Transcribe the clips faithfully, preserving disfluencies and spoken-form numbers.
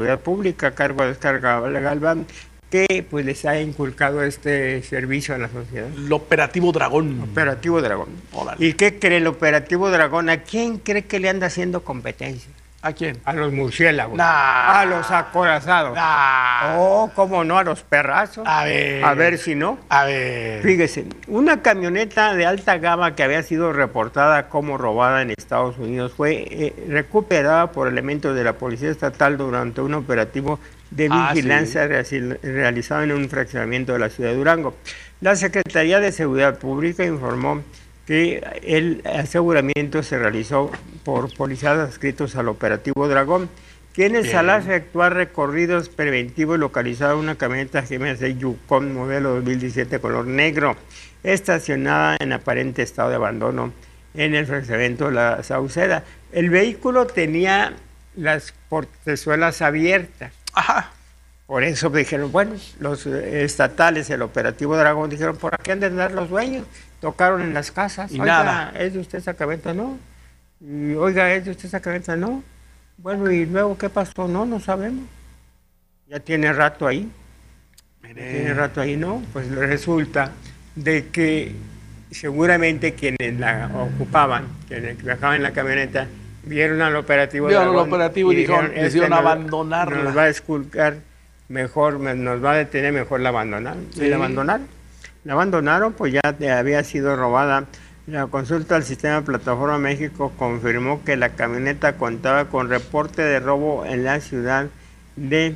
Seguridad Pública, a cargo de Oscar Galván, que pues les ha inculcado este servicio a la sociedad. El Operativo Dragón. Operativo Dragón. Órale. ¿Y qué cree el Operativo Dragón? ¿A quién cree que le anda haciendo competencia? ¿A quién? A los murciélagos. Nah. A los acorazados. Nah. Oh, cómo no, a los perrazos. A ver. A ver si no. A ver. Fíjese, una camioneta de alta gama que había sido reportada como robada en Estados Unidos fue eh, recuperada por elementos de la Policía Estatal durante un operativo de vigilancia ah, sí. realizado en un fraccionamiento de la ciudad de Durango. La Secretaría de Seguridad Pública informó que el aseguramiento se realizó por policías adscritos al Operativo Dragón, quienes Bien. al efectuar recorridos preventivos localizaron una camioneta G M C Yukon modelo dos mil diecisiete color negro, estacionada en aparente estado de abandono en el fraccionamiento de la Sauceda. El vehículo tenía las portezuelas abiertas. Ajá. Por eso dijeron, bueno, los estatales, el Operativo Dragón, dijeron, ¿por qué han de andar los dueños? Tocaron en las casas. Y oiga, nada. ¿es de usted esa camioneta? No. Y, oiga, ¿es de usted esa camioneta? No. Bueno, ¿y luego qué pasó? No, no sabemos. Ya tiene rato ahí. Mire. Tiene rato ahí, ¿no? Pues resulta de que seguramente quienes la ocupaban, quienes viajaban en la camioneta, vieron al Operativo Vieron Dragón el operativo y dijeron, este decidieron nos, abandonarla. Nos va a esculcar mejor, nos va a detener, mejor la abandonaron. Sí. Y la abandonaron. La abandonaron, pues ya había sido robada. La consulta al sistema Plataforma México confirmó que la camioneta contaba con reporte de robo en la ciudad de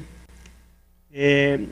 eh,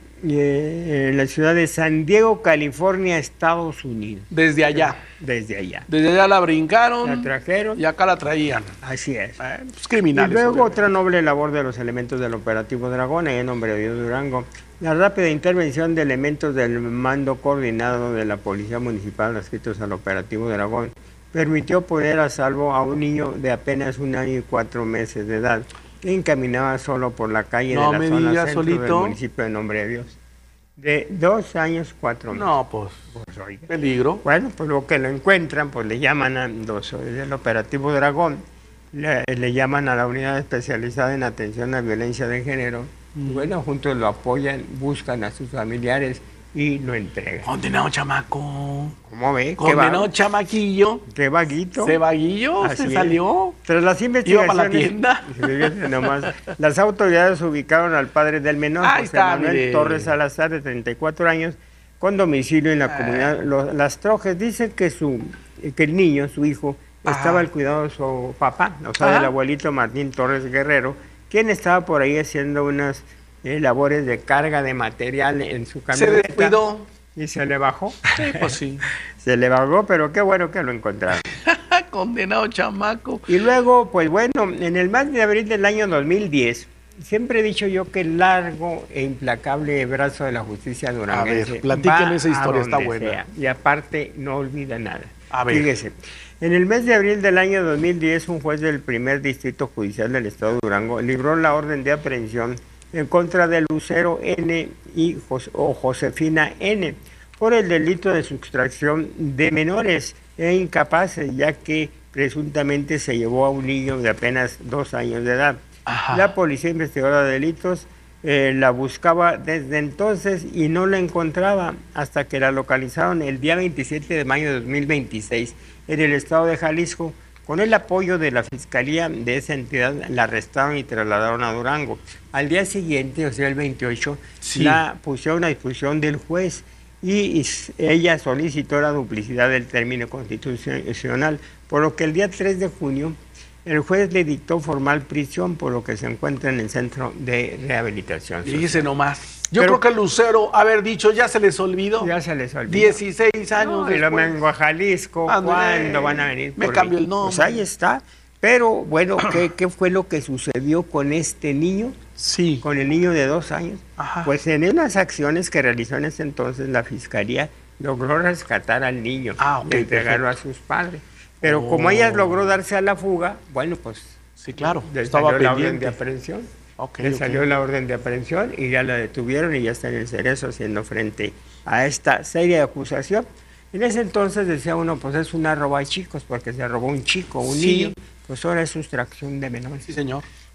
eh, en la ciudad de San Diego, California, Estados Unidos. Desde allá. Desde allá. Desde allá la brincaron. La trajeron. Y acá la traían. Así es. Eh, pues criminales. Y luego obviamente. Otra noble labor de los elementos del Operativo Dragón, en nombre de Dios Durango. La rápida intervención de elementos del mando coordinado de la Policía Municipal adscritos al Operativo Dragón permitió poner a salvo a un niño de apenas un año y cuatro meses de edad que encaminaba solo por la calle no de la me zona digas, centro solito. del municipio de Nombre de Dios. De dos años, cuatro meses. No, pues, pues oiga. peligro. Bueno, pues luego que lo encuentran, pues le llaman a los del Operativo Dragón, le, le llaman a la unidad especializada en atención a violencia de género. Y bueno, juntos lo apoyan, buscan a sus familiares y lo entregan. Condenado chamaco. ¿Cómo ve? Condenado chamaquillo. Qué vaguito. Se vaguillo, Así se es. salió. Tras las investigaciones. Iba para la tienda. Fíjate nomás, las autoridades ubicaron al padre del menor, Ahí José está, Manuel mire. Torres Salazar, de treinta y cuatro años, con domicilio en la Ah. comunidad Los, Las Trojes. Dicen que su que el niño, su hijo, Ajá. estaba al cuidado de su papá, o sea, Ajá. del abuelito Martín Torres Guerrero, quien estaba por ahí haciendo unas eh, labores de carga de material en su Se camioneta. descuidó. Y se le bajó. Sí, pues sí. Se le bajó, pero qué bueno que lo encontraron. Condenado chamaco. Y luego, pues bueno, en el mes de abril del año dos mil diez, siempre he dicho yo que el largo e implacable brazo de la justicia duranguense. A ver, platíquenme esa historia, a está donde buena. sea, y aparte, no olvida nada. A ver. Fíjese, en el mes de abril del año dos mil diez, un juez del primer distrito judicial del estado de Durango libró la orden de aprehensión en contra de Lucero N. y Jos- o Josefina N. por el delito de sustracción de menores e incapaces, ya que presuntamente se llevó a un niño de apenas dos años de edad. Ajá. La policía investigadora de delitos eh, la buscaba desde entonces y no la encontraba hasta que la localizaron el día veintisiete de mayo de dos mil veintiséis en el estado de Jalisco. Con el apoyo de la fiscalía de esa entidad, la arrestaron y trasladaron a Durango. Al día siguiente, o sea, el veintiocho, Sí. la pusieron a disposición del juez y, y ella solicitó la duplicidad del término constitucional, por lo que el día tres de junio el juez le dictó formal prisión, por lo que se encuentra en el centro de rehabilitación social. Fíjese nomás. Yo Pero- creo que Lucero, haber dicho, ya se les olvidó. Ya se les olvidó. dieciséis años No, y lo después. vengo a Jalisco, Ándale. ¿cuándo van a venir? Me por cambió mí? el nombre. Pues ahí está. Pero bueno, ¿qué, ¿qué fue lo que sucedió con este niño? Sí. Con el niño de dos años. Ajá. Pues en unas acciones que realizó en ese entonces la fiscalía, logró rescatar al niño Ah, ok, y entregarlo perfecto. a sus padres. Pero Oh. como ella logró darse a la fuga, bueno, pues Sí, claro. le Estaba salió la orden pendiente. de aprehensión. Ok, Le ok. salió la orden de aprehensión y ya la detuvieron y ya está en el Cerezo haciendo frente a esta serie de acusación. En ese entonces decía uno, pues es una roba de chicos, porque se robó un chico, un Sí. niño, pues ahora es sustracción de menores. Sí, señor.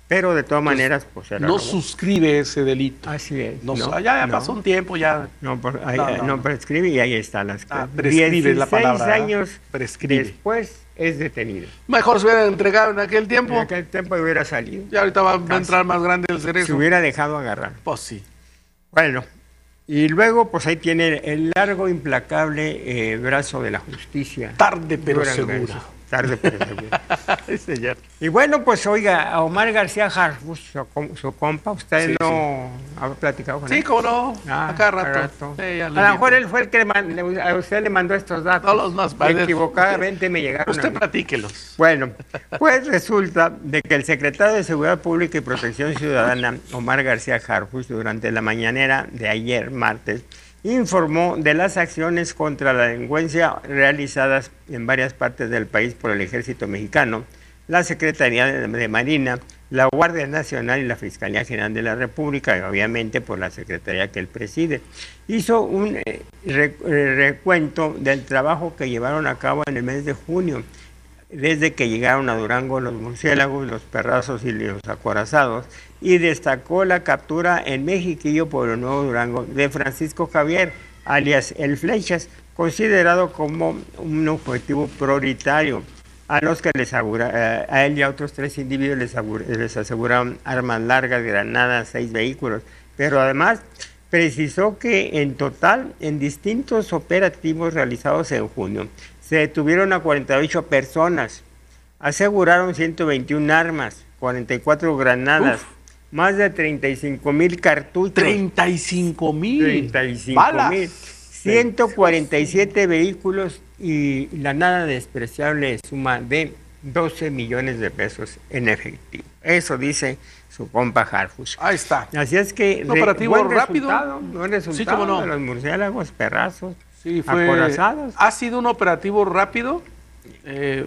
pero de todas maneras, pues era no robo. suscribe ese delito. Así es. No, no, ya, ya no. pasó un tiempo, ya. No, por, ahí, No, no, no, no no. prescribe y ahí está las Ah, cosas. prescribe es la palabra, ¿verdad? años Prescribe. después es detenido. Mejor se hubiera entregado en aquel tiempo. En aquel tiempo hubiera salido. Y ahorita va, va a Casi. entrar más grande el cerezo. Se hubiera dejado agarrar. Pues sí. Bueno, y luego pues ahí tiene el largo, implacable eh, brazo de la justicia. Tarde pero Durango. segura. Tarde pero segura. Sí, señor. Y bueno, pues oiga, a Omar García Harfuch, su, com- su compa, usted Sí, no ha platicado con él. Sí, cómo no. Ah, a cada cada rato. rato. Sí, ya A le lo mejor invito. él fue el que le man- le- a usted le mandó estos datos. No los más padres. Equivocadamente me llegaron a Usted mí. platíquelos. Bueno, pues resulta de que el secretario de Seguridad Pública y Protección Ciudadana, Omar García Harfuch, durante la mañanera de ayer, martes, informó de las acciones contra la delincuencia realizadas en varias partes del país por el Ejército Mexicano, la Secretaría de, de Marina, la Guardia Nacional y la Fiscalía General de la República, y obviamente por la Secretaría que él preside. Hizo un eh, re- eh, recuento del trabajo que llevaron a cabo en el mes de junio, desde que llegaron a Durango los murciélagos, los perrazos y los acorazados, y destacó la captura en Mexiquillo por el Nuevo Durango de Francisco Javier, alias El Flechas, considerado como un objetivo prioritario, a los que les asegura, eh, a él y a otros tres individuos les, asegura, les aseguraron armas largas, granadas, seis vehículos, pero además precisó que en total, en distintos operativos realizados en junio, se detuvieron a cuarenta y ocho personas, aseguraron ciento veintiuna armas, cuarenta y cuatro granadas, Uf. más de treinta y cinco mil cartuchos, treinta y cinco mil. treinta y cinco mil, ciento cuarenta y siete vehículos y la nada despreciable suma de doce millones de pesos en efectivo. Eso dice su compa Harfuch. Ahí está. Así es que Un operativo buen rápido. resultado, buen resultado Sí, cómo no. de los murciélagos, perrazos, Sí, fue, acorazados. ha sido un operativo rápido eh,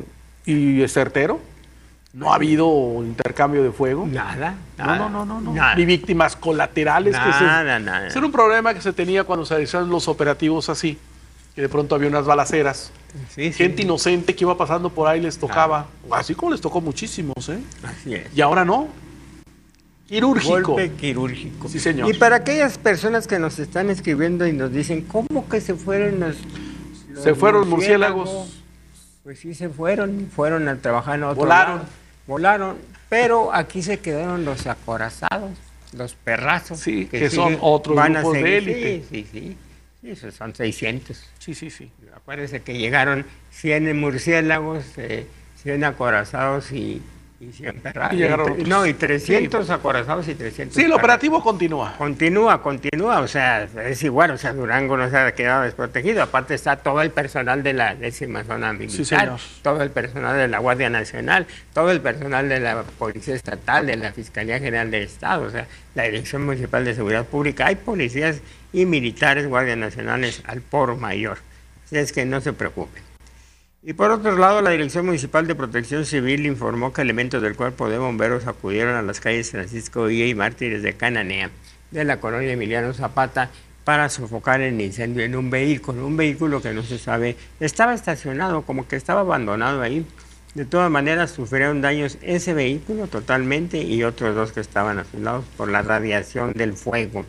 y certero. No ha habido intercambio de fuego. Nada, No, nada, no, no, no, no. nada. Ni víctimas colaterales. que ese- Nada, nada. ese era un problema que se tenía cuando se realizaban los operativos así, que de pronto había unas balaceras. Sí, sí. Gente inocente que iba pasando por ahí les tocaba. Así como les tocó muchísimos, ¿eh? Así es. Y ahora no. Quirúrgico. Golpe quirúrgico. Sí, señor. Y para aquellas personas que nos están escribiendo y nos dicen, ¿cómo que se fueron los, los Se fueron murciélagos. Pues sí se fueron, fueron a trabajar en otro Volaron. lado. Volaron, pero aquí se quedaron los acorazados, los perrazos. Sí, que son otros van a grupos de seguir. élite. Sí, sí, sí. Sí, esos son seiscientos. Sí, sí, sí. Acuérdense que llegaron cien murciélagos, eh, cien acorazados y, y cien perrazos. Y llegaron otros. No, y trescientos acorazados y trescientos Sí, el perrazos. operativo continúa. Continúa, continúa, o sea, es igual, o sea, Durango no se ha quedado desprotegido, aparte está todo el personal de la décima zona militar, Sí, señor. todo el personal de la Guardia Nacional, todo el personal de la Policía Estatal, de la Fiscalía General del Estado, o sea, la Dirección Municipal de Seguridad Pública, hay policías y militares, guardias nacionales al por mayor, así es que no se preocupen. Y por otro lado, la Dirección Municipal de Protección Civil informó que elementos del Cuerpo de Bomberos acudieron a las calles Francisco Villa y Mártires de Cananea, de la colonia Emiliano Zapata, para sofocar el incendio en un vehículo, un vehículo que no se sabe, estaba estacionado, como que estaba abandonado ahí. De todas maneras, sufrieron daños ese vehículo totalmente y otros dos que estaban a sus lados por la radiación del fuego.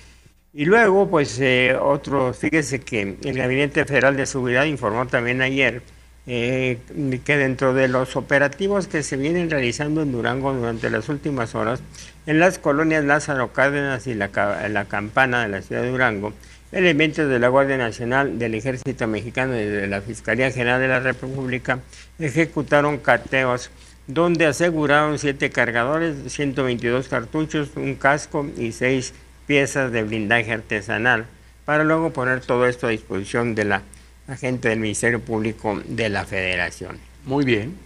Y luego, pues, eh, otro, fíjese que el Gabinete Federal de Seguridad informó también ayer eh, que dentro de los operativos que se vienen realizando en Durango durante las últimas horas, en las colonias Lázaro Cárdenas y la, la Campana de la ciudad de Durango, elementos de la Guardia Nacional, del Ejército Mexicano y de la Fiscalía General de la República ejecutaron cateos donde aseguraron siete cargadores, ciento veintidós cartuchos, un casco y seis piezas de blindaje artesanal, para luego poner todo esto a disposición de la agente del Ministerio Público de la Federación. Muy bien.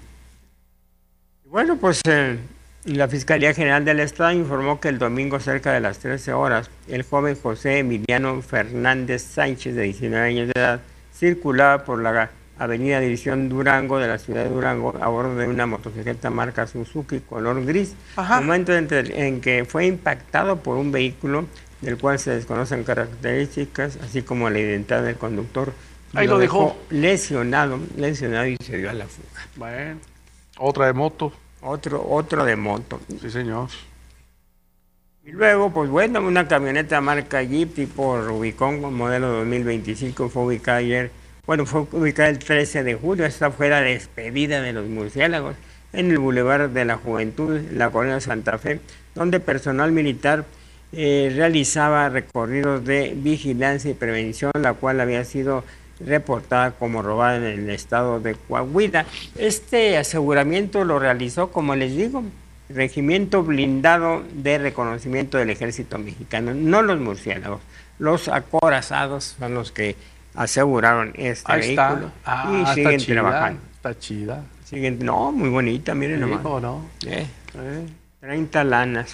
Bueno, pues eh, la Fiscalía General del Estado informó que el domingo cerca de las trece horas, el joven José Emiliano Fernández Sánchez, de diecinueve años de edad, circulaba por la avenida División Durango de la ciudad de Durango a bordo de una motocicleta marca Suzuki color gris, Ajá. momento en, en que fue impactado por un vehículo del cual se desconocen características, así como la identidad del conductor. Ahí lo dejó. lesionado, lesionado y se dio a la fuga. Bueno, otra de moto. Otro, otro de moto. Sí, señor. Y luego, pues bueno, una camioneta marca Jeep tipo Rubicon modelo dos mil veinticinco fue ubicada ayer, bueno, fue ubicada el trece de julio. Esta fue la despedida de los murciélagos en el Boulevard de la Juventud, la colonia Santa Fe, donde personal militar eh, realizaba recorridos de vigilancia y prevención, la cual había sido reportada como robada en el estado de Coahuila. Este aseguramiento lo realizó, como les digo, Regimiento Blindado de Reconocimiento del Ejército Mexicano, no los murciélagos, los acorazados son los que aseguraron este Ahí vehículo está. Ah, y siguen está chida, trabajando. Está chida. Siguen, no, muy bonita, miren nomás. ¿Cómo no? Eh, ¿Eh? treinta lanas.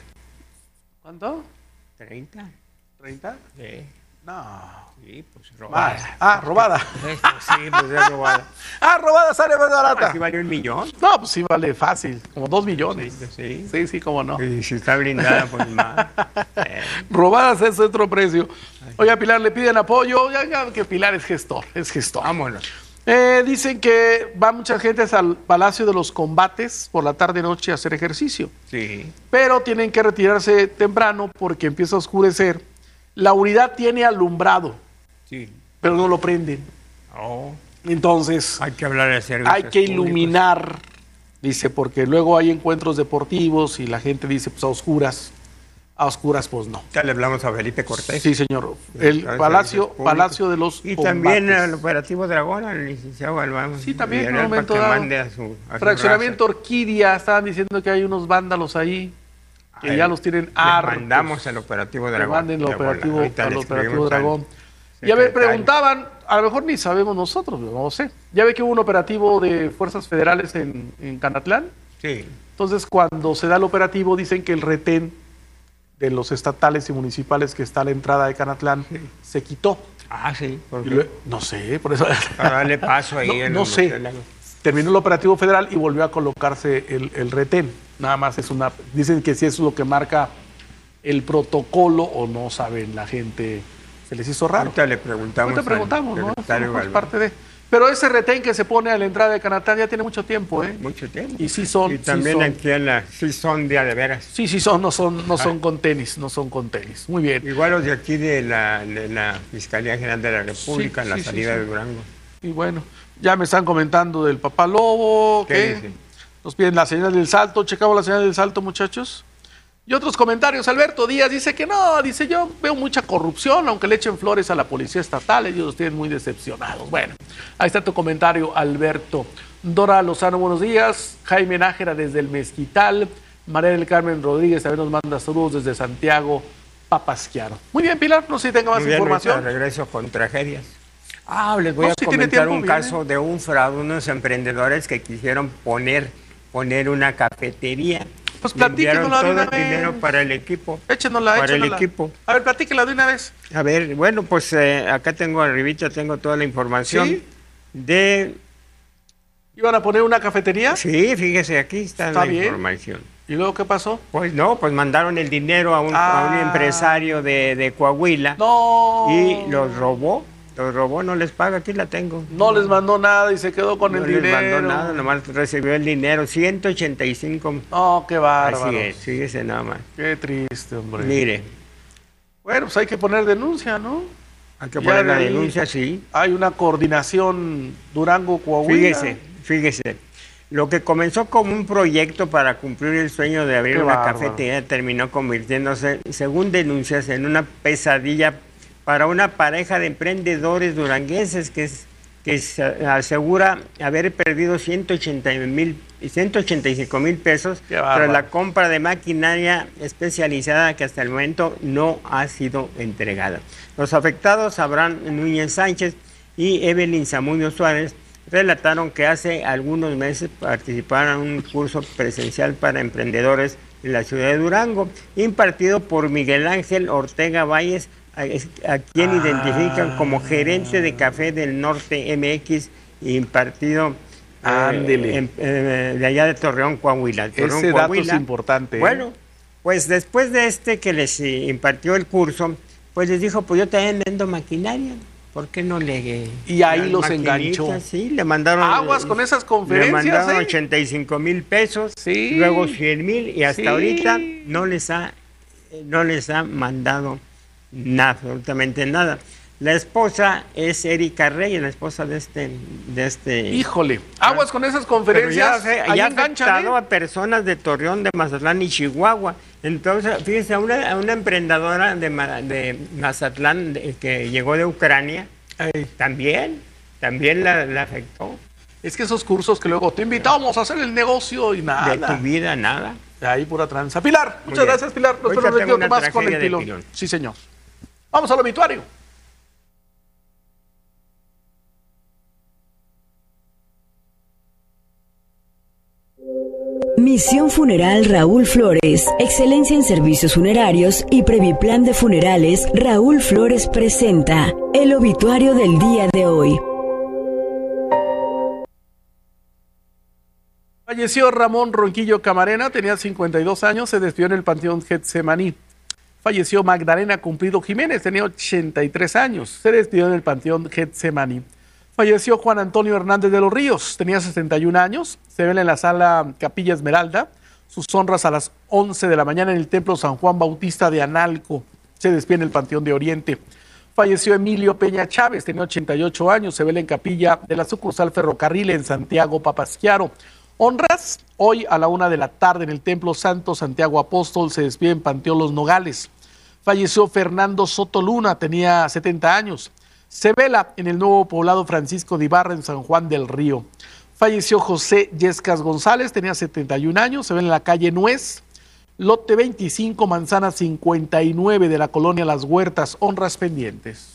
¿Cuánto? ¿treinta? ¿treinta? Sí. No. Sí, pues robada. Más. Ah, robada. Esto sí, pues es robada. Ah, robada sale más barata. ¿Así valió un millón? No, pues sí vale fácil, como dos millones. Sí, sí. Sí, sí, cómo no. Y si está blindada, pues más. Eh, Robadas es otro precio. Oiga, Pilar, le piden apoyo. Ya, ya que Pilar es gestor, es gestor. vámonos. Eh, dicen que va mucha gente al Palacio de los Combates por la tarde-noche a hacer ejercicio. Sí. Pero tienen que retirarse temprano porque empieza a oscurecer. La unidad tiene alumbrado, Sí. pero no lo prenden. Oh, Entonces, hay que hablar de servicios hay que públicos. iluminar, dice, porque luego hay encuentros deportivos y la gente dice, pues a oscuras. A oscuras, pues no. Ya le hablamos a Felipe Cortés. Sí, señor. El Servicios Palacio, públicos. Palacio de los Y Combates. también el operativo Dragón, al licenciado Galván. Sí, también, en un Villarreal, momento para que dado. mande a su, a su Fraccionamiento raza. Orquídea, estaban diciendo que hay unos vándalos ahí, que Ay, ya los tienen le hartos. mandamos el operativo Que Dragón. manden el de bola. operativo, Ahorita al le operativo escribimos al Dragón. Y a ver, secretario. preguntaban, a lo mejor ni sabemos nosotros, no lo sé. Ya ve que hubo un operativo de fuerzas federales en, en Canatlán. Sí. Entonces, cuando se da el operativo, dicen que el retén de los estatales y municipales que está a la entrada de Canatlán Sí. se quitó. Ah, sí. ¿por Y qué? lue- no sé, por eso. Para darle paso ahí. No, en no los sé. murciélagos. Terminó el operativo federal y volvió a colocarse el, el retén. Nada más es una. Dicen que si eso es lo que marca el protocolo o no saben, la gente se les hizo raro. Ahorita le preguntamos. Ahorita al preguntamos, ¿no? secretario Eso es Galván. parte de. Pero ese retén que se pone a la entrada de Canatlán ya tiene mucho tiempo, ¿eh? Mucho tiempo. Y sí son. Y sí también son. aquí en la. Sí, son de a de veras. Sí, sí son, no son, no son Ah. con tenis, no son con tenis. Muy bien. Igual los de aquí de la, de la Fiscalía General de la República, Sí, en la sí, sí, salida sí. de Durango. Y bueno, ya me están comentando del Papá Lobo. ¿Qué ¿Qué? dice? Nos piden la señal del salto. ¿Checamos la señal del salto, muchachos? Y otros comentarios. Alberto Díaz dice que no. Dice, yo veo mucha corrupción, aunque le echen flores a la policía estatal. Ellos los tienen muy decepcionados. Bueno, ahí está tu comentario, Alberto. Dora Lozano, buenos días. Jaime Nájera desde el Mezquital. María del Carmen Rodríguez también nos manda saludos desde Santiago Papasquiaro. Muy bien, Pilar. No sé si tenga más Muy bien, información. ahorita regreso con tragedias. Ah, les voy No, a si tiene comentar tiempo, un viene. caso de un fraude, unos emprendedores que quisieron poner, poner una cafetería. Pues Le enviaron platíquenosla de todo una el vez. dinero para el equipo. Échenosla, para échenosla. el equipo. A ver, platíquela de una vez. A ver, bueno, pues eh, acá tengo arribita, tengo toda la información ¿Sí? de... ¿Iban a poner una cafetería? Sí, fíjese, aquí está, Está la bien. información. ¿Y luego qué pasó? Pues no, pues mandaron el dinero a un, a un Ah. empresario de, de Coahuila No. y los robó, los robó, no les paga, aquí la tengo. No les mandó nada y se quedó con No el les dinero. mandó nada, nomás recibió el dinero, ciento ochenta y cinco. No, qué bárbaro. Así es, fíjese nada más. Qué triste, hombre. Mire, Bueno, pues hay que poner denuncia, ¿no? hay que Ya poner la de ahí denuncia, sí. Hay una coordinación Durango-Coahuila. Fíjese, fíjese. Lo que comenzó como un proyecto para cumplir el sueño de abrir Qué una bárbaro. cafetería terminó convirtiéndose, según denuncias, en una pesadilla para una pareja de emprendedores duranguenses que, es- que se asegura haber perdido ciento ochenta mil, ciento ochenta y cinco mil pesos Qué bárbaro. tras la compra de maquinaria especializada que hasta el momento no ha sido entregada. Los afectados, Abraham Núñez Sánchez y Evelyn Zamudio Suárez, relataron que hace algunos meses participaron en un curso presencial para emprendedores en la ciudad de Durango, impartido por Miguel Ángel Ortega Valles, a, a quien Ah. identifican como gerente de Café del Norte M X, impartido eh, Ándele. en- eh, de allá de Torreón, Coahuila. Torreón, Ese dato es Coahuila. importante. ¿eh? Bueno, pues después de este que les eh, impartió el curso, pues les dijo, pues yo también vendo maquinaria. ¿por qué no le...? Y ahí los enganchó. Sí, le mandaron... Aguas con esas conferencias, Le mandaron ¿eh? ochenta y cinco mil pesos, sí. luego cien mil, y hasta sí. ahorita no les ha, no les ha mandado nada, absolutamente nada. La esposa es Erika Reyes, la esposa de este... De este Híjole, aguas con esas conferencias. Pero ya, ya ha afectado ¿eh? a personas de Torreón, de Mazatlán y Chihuahua. Entonces, fíjese, a una, a una emprendedora de, de Mazatlán de, que llegó de Ucrania, eh, también, también la, la afectó. Es que esos cursos que luego te invitamos a hacer el negocio y nada. De tu vida, nada. Ahí pura tranza. Pilar, muchas Muy gracias, Pilar. Nos vemos el tío más con el pilón. pilón. Sí, señor. Vamos al obituario. Misión Funeral Raúl Flores, excelencia en servicios funerarios y Previplan de Funerales. Raúl Flores presenta el obituario del día de hoy. Falleció Ramón Ronquillo Camarena, tenía cincuenta y dos años, se despidió en el Panteón Getsemaní. Falleció Magdalena Cumplido Jiménez, tenía ochenta y tres años, se despidió en el Panteón Getsemaní. Falleció Juan Antonio Hernández de los Ríos, tenía sesenta y un años, se vela en la sala Capilla Esmeralda, sus honras a las once de la mañana en el Templo San Juan Bautista de Analco, se despide en el Panteón de Oriente. Falleció Emilio Peña Chávez, tenía ochenta y ocho años, se vela en Capilla de la sucursal Ferrocarril en Santiago Papasquiaro. Honras, hoy a la una de la tarde en el Templo Santo Santiago Apóstol, se despide en Panteón Los Nogales. Falleció Fernando Soto Luna, tenía setenta años. Se vela en el nuevo poblado Francisco de Ibarra en San Juan del Río. Falleció José Yescas González, tenía setenta y un años, se vela en la calle Nuez, lote veinticinco, manzana cincuenta y nueve de la colonia Las Huertas. Honras pendientes.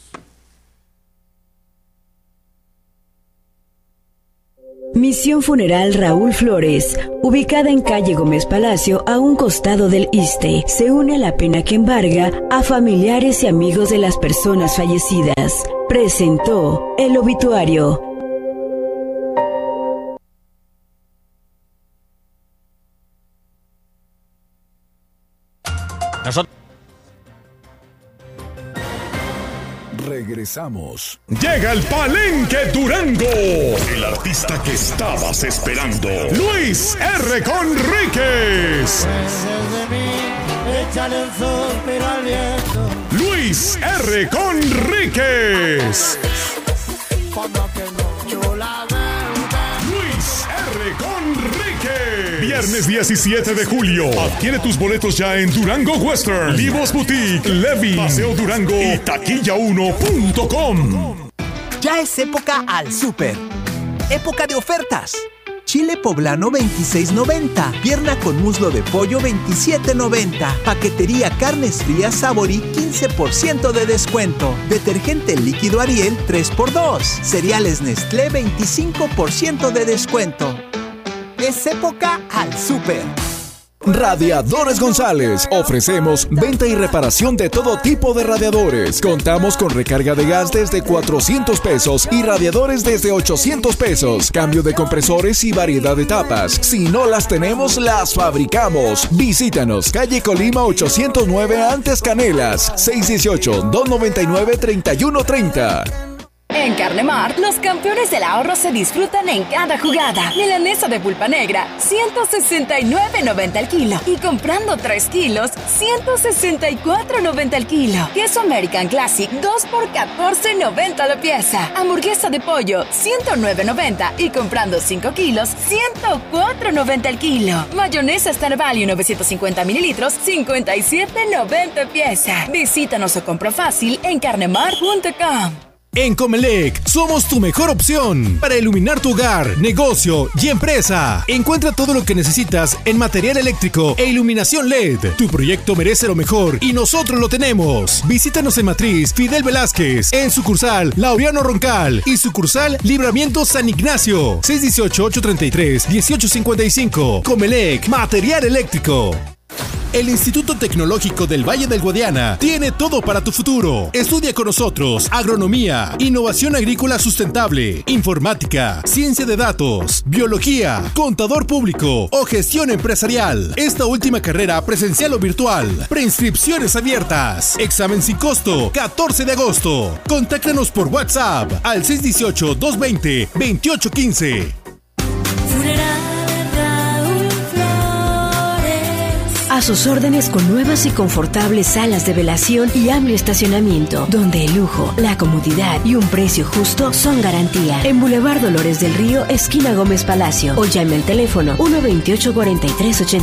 Misión Funeral Raúl Flores, ubicada en calle Gómez Palacio, a un costado del Iste, se une a la pena que embarga a familiares y amigos de las personas fallecidas. Presentó el obituario. Nosotros regresamos. Llega el Palenque Durango. El artista que estabas esperando. Luis R. Conríquez. Luis R. Conríquez. Luis R. Conríquez. Viernes diecisiete de julio. Adquiere tus boletos ya en Durango Western, Livos Boutique, Levin, Paseo Durango y taquilla uno punto com. Ya es época al súper. Época de ofertas. Chile poblano veintiséis noventa, pierna con muslo de pollo veintisiete noventa, paquetería carnes frías Saborí quince por ciento de descuento, detergente líquido Ariel tres por dos, cereales Nestlé veinticinco por ciento de descuento. Es época al súper. Radiadores González. Ofrecemos venta y reparación de todo tipo de radiadores. Contamos con recarga de gas desde cuatrocientos pesos y radiadores desde ochocientos pesos. Cambio de compresores y variedad de tapas. Si no las tenemos, las fabricamos. Visítanos, calle Colima ochocientos nueve Antes Canelas, seis uno ocho, dos nueve nueve, tres uno tres cero. En Carnemart, los campeones del ahorro se disfrutan en cada jugada. Milanesa de pulpa negra, ciento sesenta y nueve noventa al kilo. Y comprando tres kilos, ciento sesenta y cuatro noventa al kilo. Queso American Classic, dos por catorce noventa la pieza. Hamburguesa de pollo, ciento nueve noventa. Y comprando cinco kilos, ciento cuatro noventa al kilo. Mayonesa Star Value, novecientos cincuenta mililitros, cincuenta y siete noventa pieza. Visítanos o compra fácil en carnemart punto com. En Comelec somos tu mejor opción para iluminar tu hogar, negocio y empresa. Encuentra todo lo que necesitas en material eléctrico e iluminación L E D. Tu proyecto merece lo mejor y nosotros lo tenemos. Visítanos en Matriz Fidel Velázquez, en sucursal Laureano Roncal y sucursal Libramiento San Ignacio. seis uno ocho, ocho tres tres, uno ocho cinco cinco. Comelec, material eléctrico. El Instituto Tecnológico del Valle del Guadiana tiene todo para tu futuro. Estudia con nosotros agronomía, innovación agrícola sustentable, informática, ciencia de datos, biología, contador público o gestión empresarial. Esta última carrera presencial o virtual. Preinscripciones abiertas. Examen sin costo. catorce de agosto. Contáctanos por WhatsApp al seis uno ocho, dos dos cero, dos ocho uno cinco. A sus órdenes con nuevas y confortables salas de velación y amplio estacionamiento, donde el lujo, la comodidad y un precio justo son garantía. En Boulevard Dolores del Río, esquina Gómez Palacio, o llame al teléfono uno veintiocho, cuarenta y tres ochenta.